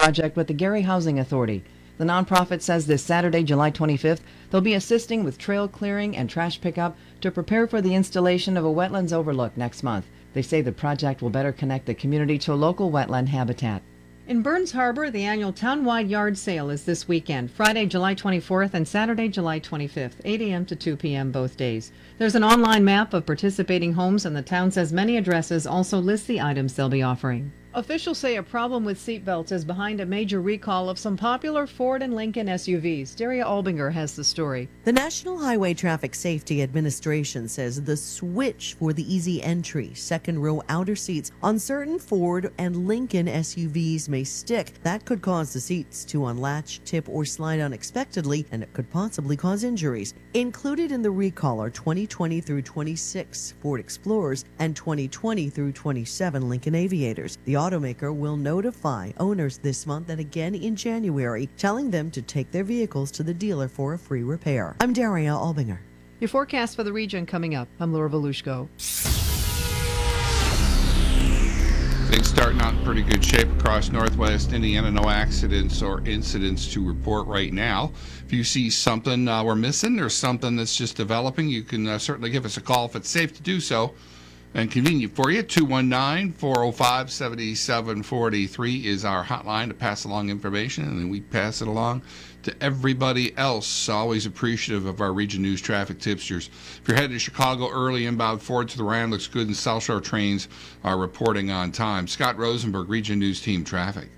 project with the Gary Housing Authority. The nonprofit says this Saturday, July 25th, they'll be assisting with trail clearing and trash pickup to prepare for the installation of a wetlands overlook next month. They say the project will better connect the community to local wetland habitat. In Burns Harbor, the annual townwide yard sale is this weekend, Friday, July 24th and Saturday, July 25th, 8 a.m. to 2 p.m. both days. There's an online map of participating homes, and the town says many addresses also list the items they'll be offering. Officials say a problem with seatbelts is behind a major recall of some popular Ford and Lincoln SUVs. Daria Albinger has the story. The National Highway Traffic Safety Administration says the switch for the easy entry, second row outer seats on certain Ford and Lincoln SUVs may stick. That could cause the seats to unlatch, tip, or slide unexpectedly, and it could possibly cause injuries. Included in the recall are 2020 through 26 Ford Explorers and 2020 through 27 Lincoln Aviators. The automaker will notify owners this month and again in January, telling them to take their vehicles to the dealer for a free repair. I'm Daria Albinger. Your forecast for the region coming up. I'm Laura Volushko. Things starting out in pretty good shape across northwest Indiana. No accidents or incidents to report right now. If you see something we're missing or something that's just developing, you can certainly give us a call if it's safe to do so and convenient for you. 219-405-7743 is our hotline to pass along information, and then we pass it along to everybody else. Always appreciative of our Region News traffic tipsters. If you're headed to Chicago early, inbound Ford to the Rand looks good, and South Shore trains are reporting on time. Scott Rosenberg, Region News Team Traffic.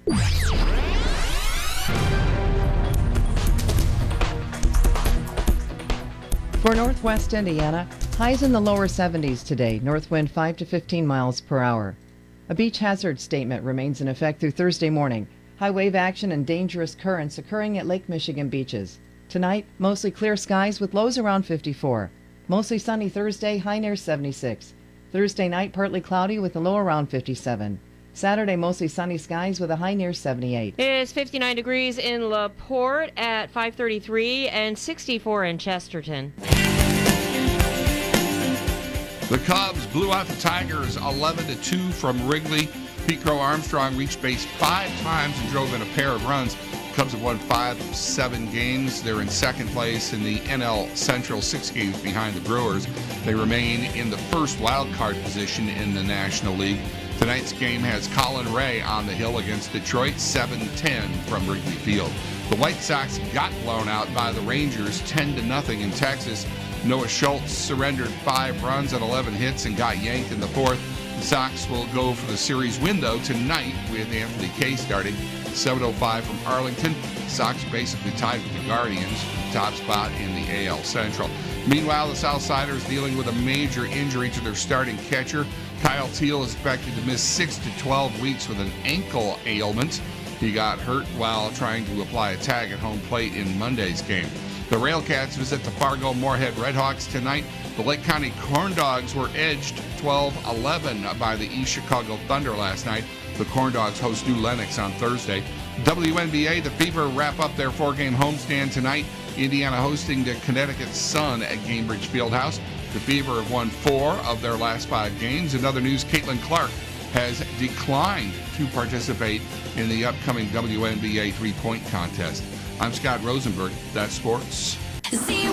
For northwest Indiana, highs in the lower 70s today, north wind 5 to 15 miles per hour. A beach hazard statement remains in effect through Thursday morning. High wave action and dangerous currents occurring at Lake Michigan beaches. Tonight, mostly clear skies with lows around 54. Mostly sunny Thursday, high near 76. Thursday night, partly cloudy with a low around 57. Saturday, mostly sunny skies with a high near 78. It is 59 degrees in LaPorte at 5:33 and 64 in Chesterton. The Cubs blew out the Tigers 11-2 from Wrigley. Pete Crow Armstrong reached base 5 times and drove in a pair of runs. Cubs have won 5 of 7 games. They're in second place in the NL Central, 6 games behind the Brewers. They remain in the first wild card position in the National League. Tonight's game has Colin Ray on the hill against Detroit, 7-10 from Wrigley Field. The White Sox got blown out by the Rangers 10-0 in Texas. Noah Schultz surrendered 5 runs and 11 hits and got yanked in the fourth. The Sox will go for the series window tonight with Anthony Kay starting. 7:05 from Arlington. The Sox are basically tied with the Guardians, top spot in the AL Central. Meanwhile, the Southsiders dealing with a major injury to their starting catcher. Kyle Teel is expected to miss 6 to 12 weeks with an ankle ailment. He got hurt while trying to apply a tag at home plate in Monday's game. The Railcats visit the Fargo-Moorhead Redhawks tonight. The Lake County Corn Dogs were edged 12-11 by the East Chicago Thunder last night. The Corn Dogs host New Lenox on Thursday. WNBA, the Fever wrap up their 4-game homestand tonight. Indiana hosting the Connecticut Sun at Gainbridge Fieldhouse. The Fever have won 4 of their last 5 games. In other news, Caitlin Clark has declined to participate in the upcoming WNBA 3-point contest. I'm Scott Rosenberg. That's sports.